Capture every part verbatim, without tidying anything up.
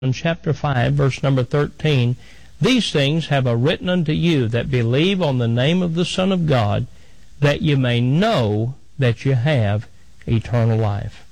in chapter five, verse number thirteen, "These things have I written unto you that believe on the name of the Son of God, that you may know that you have eternal life."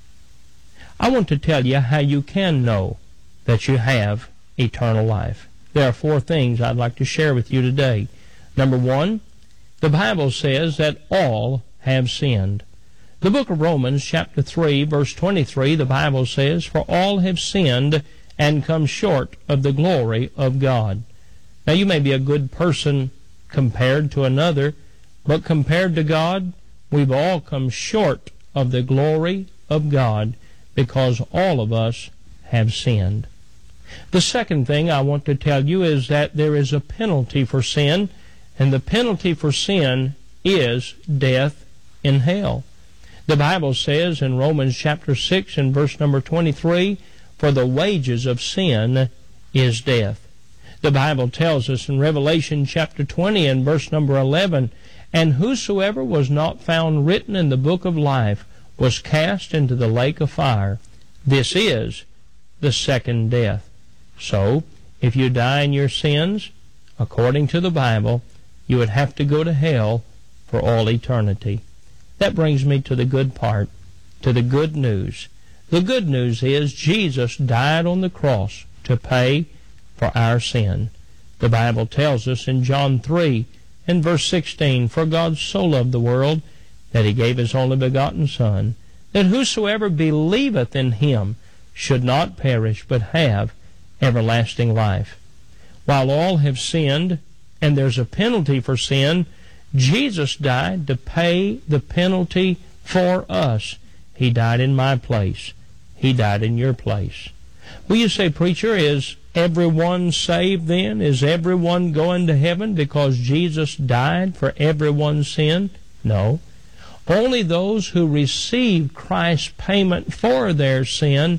I want to tell you how you can know that you have eternal life. There are four things I'd like to share with you today. Number one, the Bible says that all have sinned. The book of Romans, chapter three, verse twenty-three, the Bible says, "For all have sinned and come short of the glory of God." Now, you may be a good person compared to another, but compared to God, we've all come short of the glory of God because all of us have sinned. The second thing I want to tell you is that there is a penalty for sin, and the penalty for sin is death in hell. The Bible says in Romans chapter six and verse number twenty-three, "For the wages of sin is death." The Bible tells us in Revelation chapter twenty and verse number eleven, "And whosoever was not found written in the book of life was cast into the lake of fire. This is the second death." So, if you die in your sins, according to the Bible, you would have to go to hell for all eternity. That brings me to the good part, to the good news. The good news is Jesus died on the cross to pay for our sin. The Bible tells us in John three and verse sixteen, "For God so loved the world that he gave his only begotten Son, that whosoever believeth in him should not perish but have everlasting life." While all have sinned, and there's a penalty for sin, Jesus died to pay the penalty for us. He died in my place. He died in your place. Will you say, "Preacher, is everyone saved then? Is everyone going to heaven because Jesus died for everyone's sin?" No. Only those who receive Christ's payment for their sin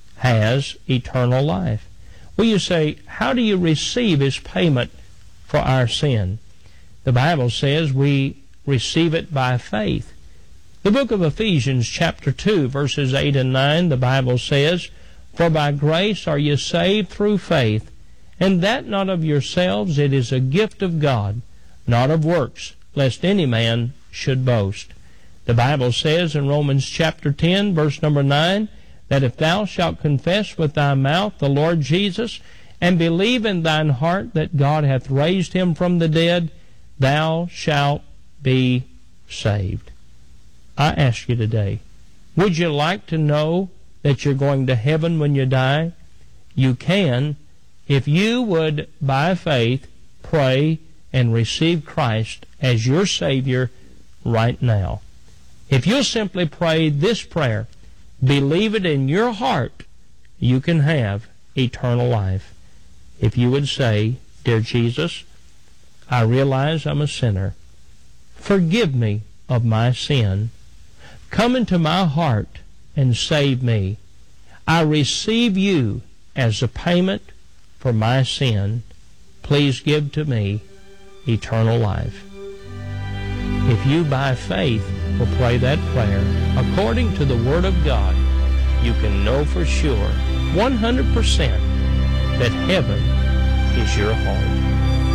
has eternal life. Will you say, "How do you receive his payment for our sin?" The Bible says we receive it by faith. The book of Ephesians chapter two, verses eight and nine, the Bible says, "For by grace are ye saved through faith, and that not of yourselves, it is a gift of God, not of works, lest any man should boast." The Bible says in Romans chapter ten, verse number nine, that if thou shalt confess with thy mouth the Lord Jesus, and believe in thine heart that God hath raised him from the dead, thou shalt be saved. I ask you today, would you like to know that you're going to heaven when you die? You can if you would, by faith, pray and receive Christ as your Savior right now. If you'll simply pray this prayer, believe it in your heart, you can have eternal life. If you would say, "Dear Jesus, I realize I'm a sinner. Forgive me of my sin. Come into my heart and save me. I receive you as a payment for my sin. Please give to me eternal life." If you by faith will pray that prayer according to the Word of God, you can know for sure, one hundred percent, that heaven is your home.